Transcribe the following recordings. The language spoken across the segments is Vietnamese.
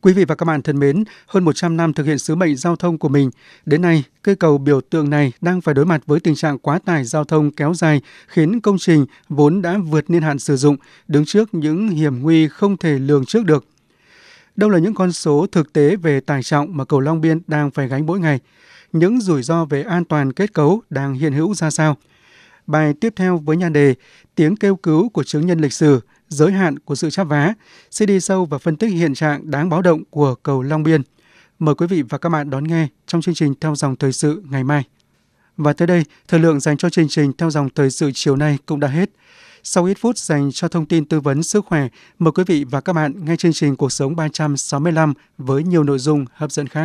Quý vị và các bạn thân mến, hơn 100 năm thực hiện sứ mệnh giao thông của mình, đến nay, cây cầu biểu tượng này đang phải đối mặt với tình trạng quá tải giao thông kéo dài, khiến công trình vốn đã vượt niên hạn sử dụng, đứng trước những hiểm nguy không thể lường trước được. Đâu là những con số thực tế về tải trọng mà cầu Long Biên đang phải gánh mỗi ngày? Những rủi ro về an toàn kết cấu đang hiện hữu ra sao? Bài tiếp theo với nhan đề Tiếng kêu cứu của chứng nhân lịch sử, giới hạn của sự chắp vá sẽ đi sâu và phân tích hiện trạng đáng báo động của cầu Long Biên. Mời quý vị và các bạn đón nghe trong chương trình Theo dòng thời sự ngày mai. Và tới đây, thời lượng dành cho chương trình Theo dòng thời sự chiều nay cũng đã hết. Sau ít phút dành cho thông tin tư vấn sức khỏe, mời quý vị và các bạn nghe chương trình Cuộc sống 365 với nhiều nội dung hấp dẫn khác.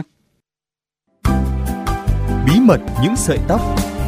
Bí mật những sợi tóc.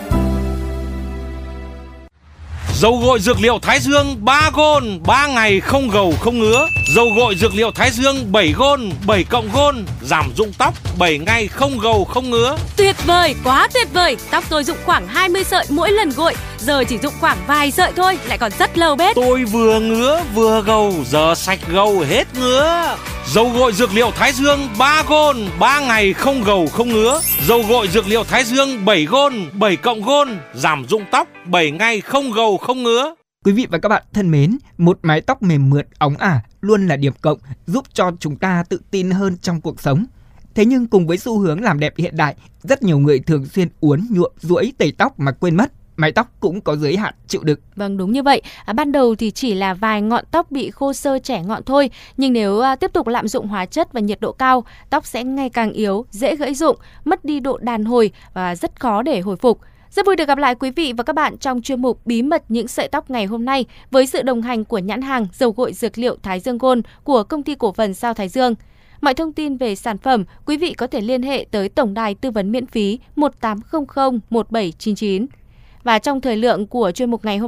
Dầu gội dược liệu Thái Dương 3 gôn, 3 ngày không gầu không ngứa. Dầu gội dược liệu Thái Dương 7 gôn, 7 cộng gôn, giảm rụng tóc 7 ngày không gầu không ngứa. Tuyệt vời, quá tuyệt vời. Tóc tôi rụng khoảng 20 sợi mỗi lần gội, giờ chỉ rụng khoảng vài sợi thôi, lại còn rất lâu bết. Tôi vừa ngứa vừa gầu, giờ sạch gầu hết ngứa. Dầu gội dược liệu Thái Dương 3 gôn, 3 ngày không gầu không ngứa. Dầu gội dược liệu Thái Dương 7 gôn, 7 cộng gôn, giảm rụng tóc 7 ngày không gầu không ngứa. Quý vị và các bạn thân mến, một mái tóc mềm mượt óng ả luôn là điểm cộng giúp cho chúng ta tự tin hơn trong cuộc sống. Thế nhưng cùng với xu hướng làm đẹp hiện đại, rất nhiều người thường xuyên uốn nhuộm duỗi tẩy tóc mà quên mất mái tóc cũng có giới hạn chịu đựng. Vâng, đúng như vậy. Ban đầu thì chỉ là vài ngọn tóc bị khô xơ chẻ ngọn thôi, nhưng nếu tiếp tục lạm dụng hóa chất và nhiệt độ cao, tóc sẽ ngày càng yếu, dễ gãy rụng, mất đi độ đàn hồi và rất khó để hồi phục. Rất vui được gặp lại quý vị và các bạn trong chuyên mục Bí mật những sợi tóc ngày hôm nay với sự đồng hành của nhãn hàng dầu gội dược liệu Thái Dương Gold của Công ty Cổ phần Sao Thái Dương. Mọi thông tin về sản phẩm, quý vị có thể liên hệ tới tổng đài tư vấn miễn phí 1800 1799. Và trong thời lượng của chuyên mục ngày hôm